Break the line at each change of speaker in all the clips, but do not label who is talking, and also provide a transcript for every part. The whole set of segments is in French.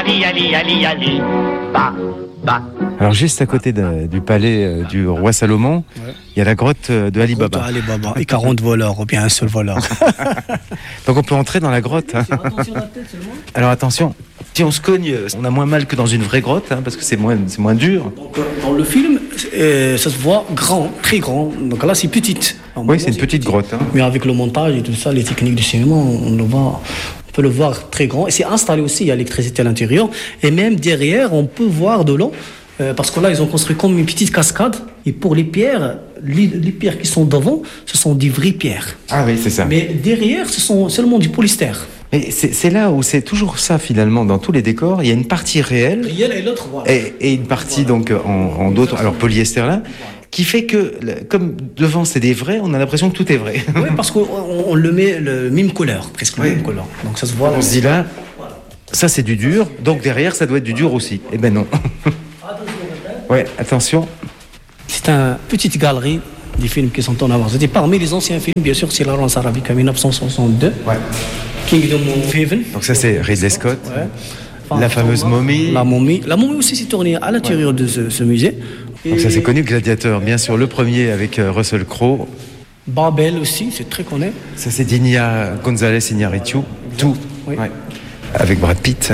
Ali, Ali, Ali, Ali. Bah, bah.
Alors juste à côté du palais du roi Salomon, il y a la grotte de Ali Baba.
Ali Baba et 40 voleurs, ou bien un seul voleur.
Donc on peut entrer dans la grotte. Hein. Alors attention, si on se cogne, on a moins mal que dans une vraie grotte, hein, parce que c'est moins dur.
Donc, dans le film, ça se voit grand, très grand. Donc là, c'est petite.
Oui, c'est une petite grotte. Hein.
Mais avec le montage et tout ça, les techniques du cinéma, on peut le voir très grand. Et c'est installé aussi, il y a l'électricité à l'intérieur. Et même derrière, on peut voir de l'eau. Parce que là, ils ont construit comme une petite cascade. Et pour les pierres, les pierres qui sont devant, ce sont des vraies pierres.
Ah oui, c'est ça.
Mais derrière, ce sont seulement du polystère.
Mais c'est là où c'est toujours ça finalement, dans tous les décors, il y a une partie réelle
Et l'autre, voilà.
Et une partie donc en d'autres, alors polyester là, qui fait que, comme devant c'est des vrais, on a l'impression que tout est vrai.
Oui, parce qu'on le met le même couleur, presque le même couleur. Donc ça se voit.
On se dit là, ça c'est du dur, donc derrière ça doit être du dur aussi. Eh ben non. Ouais, attention.
C'est une petite galerie des films qui sont en avance. C'était parmi les anciens films, bien sûr, c'est Lawrence Arabic en 1962. Ouais. Kingdom of Heaven.
Donc ça c'est Ridley Scott. Ouais. Enfin, la fameuse momie.
La momie aussi s'est tournée à l'intérieur de ce musée.
Donc ça c'est connu, Gladiateur, bien sûr, le premier avec Russell Crowe.
Babel aussi, c'est très connu.
Ça c'est Dinia González Iñárritu, tout. Oui. Ouais. Avec Brad Pitt.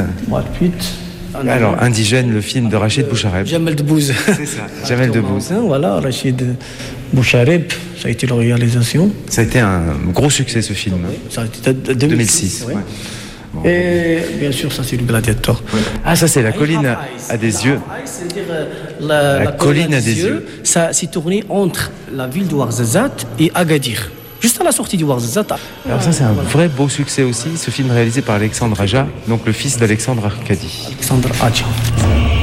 Alors, Indigène, le film de Rachid Bouchareb.
Jamel Debbouze.
C'est ça, Jamel Debbouze.
Voilà, Rachid Bouchareb, ça a été la réalisation.
Ça a été un gros succès ce film.
Oui, ça a été 2006.
Ouais.
Bon. Et bien sûr, ça c'est le Gladiator.
Ouais. Ah, ça c'est la colline à des yeux.
C'est-à-dire la colline à des yeux. Ça s'est tourné entre la ville de Ouarzazate et Agadir. Juste à la sortie du Ouarzazate.
Alors ça c'est un vrai beau succès aussi, ce film réalisé par Alexandre Aja, donc le fils d'Alexandre Arcadi.
Alexandre Aja.